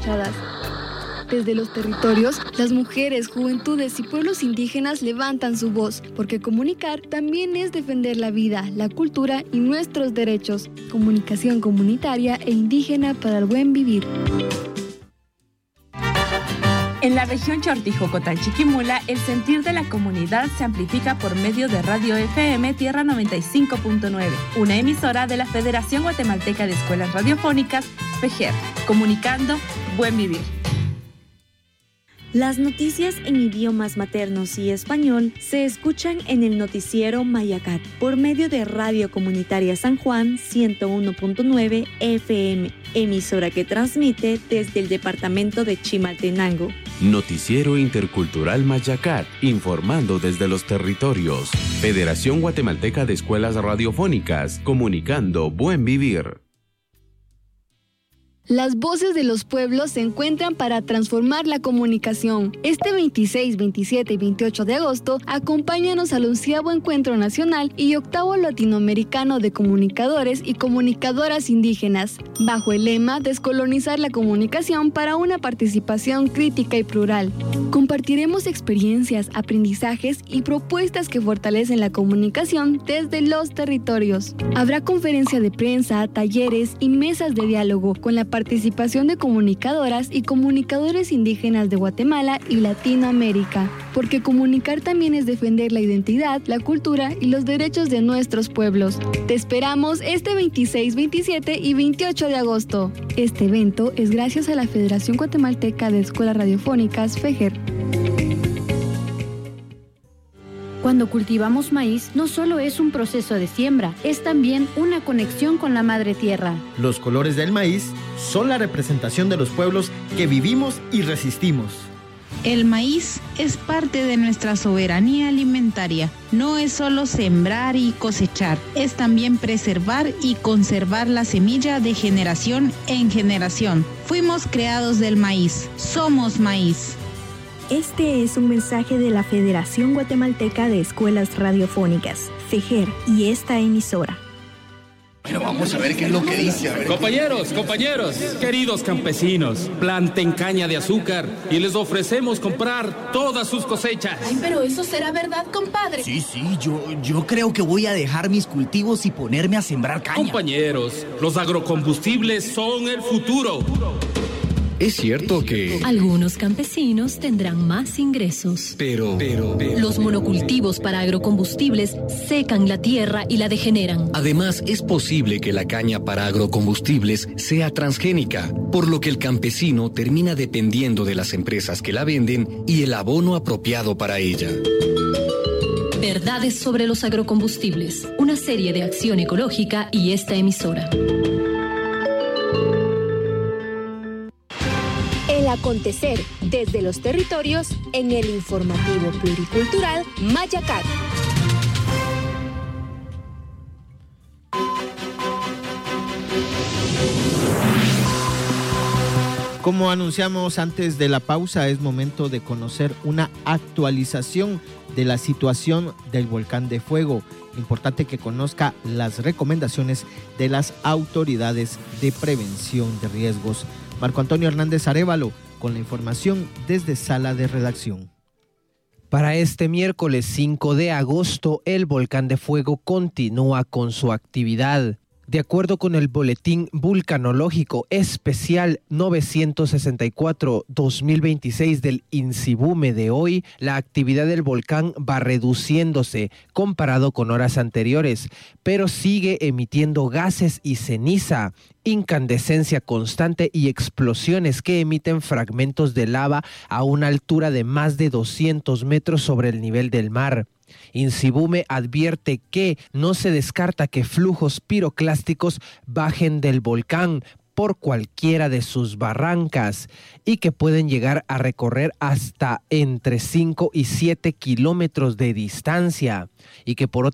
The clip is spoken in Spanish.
escuchadas. Desde los territorios, las mujeres, juventudes y pueblos indígenas levantan su voz, porque comunicar también es defender la vida, la cultura y nuestros derechos. Comunicación comunitaria e indígena para el buen vivir. En la región Chortijocotán-Chiquimula, el sentir de la comunidad se amplifica por medio de Radio FM Tierra 95.9, una emisora de la Federación Guatemalteca de Escuelas Radiofónicas, FEGER, comunicando buen vivir. Las noticias en idiomas maternos y español se escuchan en el noticiero Mayacat por medio de Radio Comunitaria San Juan 101.9 FM, emisora que transmite desde el departamento de Chimaltenango. Noticiero Intercultural Mayacat, informando desde los territorios. Federación Guatemalteca de Escuelas Radiofónicas, comunicando buen vivir. Las voces de los pueblos se encuentran para transformar la comunicación. Este 26, 27 y 28 de agosto, acompáñanos al 11º Encuentro Nacional y 8º Latinoamericano de Comunicadores y Comunicadoras Indígenas, bajo el lema Descolonizar la comunicación para una participación crítica y plural. Compartiremos experiencias, aprendizajes y propuestas que fortalecen la comunicación desde los territorios. Habrá conferencia de prensa, talleres y mesas de diálogo con la participación de comunicadoras y comunicadores indígenas de Guatemala y Latinoamérica, porque comunicar también es defender la identidad, la cultura y los derechos de nuestros pueblos. Te esperamos este 26, 27 y 28 de agosto. Este evento es gracias a la Federación Guatemalteca de Escuelas Radiofónicas, FEGER. Cuando cultivamos maíz, no solo es un proceso de siembra, es también una conexión con la madre tierra. Los colores del maíz son la representación de los pueblos que vivimos y resistimos. El maíz es parte de nuestra soberanía alimentaria. No es solo sembrar y cosechar, es también preservar y conservar la semilla de generación en generación. Fuimos creados del maíz, somos maíz. Este es un mensaje de la Federación Guatemalteca de Escuelas Radiofónicas, FEGER, y esta emisora. Pero vamos a ver qué es lo que dice. Compañeros, queridos campesinos, planten caña de azúcar y les ofrecemos comprar todas sus cosechas. Ay, pero eso será verdad, compadre. Sí, yo creo que voy a dejar mis cultivos y ponerme a sembrar caña. Compañeros, los agrocombustibles son el futuro. Es cierto que algunos campesinos tendrán más ingresos. Pero los monocultivos para agrocombustibles secan la tierra y la degeneran. Además, es posible que la caña para agrocombustibles sea transgénica, por lo que el campesino termina dependiendo de las empresas que la venden y el abono apropiado para ella. Verdades sobre los agrocombustibles, una serie de acción ecológica y esta emisora. Acontecer desde los territorios en el informativo pluricultural Mayacat. Como anunciamos antes de la pausa, es momento de conocer una actualización de la situación del volcán de fuego. Importante que conozca las recomendaciones de las autoridades de prevención de riesgos. Marco Antonio Hernández Arévalo con la información desde Sala de Redacción. Para este miércoles 5 de agosto, el volcán de fuego continúa con su actividad. De acuerdo con el Boletín Vulcanológico Especial 964-2026 del INSIBUME de hoy, la actividad del volcán va reduciéndose comparado con horas anteriores, pero sigue emitiendo gases y ceniza, incandescencia constante y explosiones que emiten fragmentos de lava a una altura de más de 200 metros sobre el nivel del mar. INSIBUME advierte que no se descarta que flujos piroclásticos bajen del volcán por cualquiera de sus barrancas y que pueden llegar a recorrer hasta entre 5 y 7 kilómetros de distancia y que por